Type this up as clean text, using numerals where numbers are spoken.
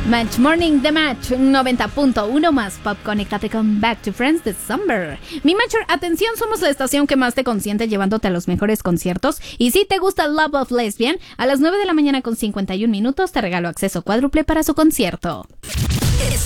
Match Morning The Match 90.1 más pop. Conéctate con Back to Friends December. Mi Matcher, atención, somos la estación que más te consiente llevándote a los mejores conciertos. Y si te gusta Love of Lesbian, a las 9 de la mañana con 51 minutos te regalo acceso cuádruple para su concierto.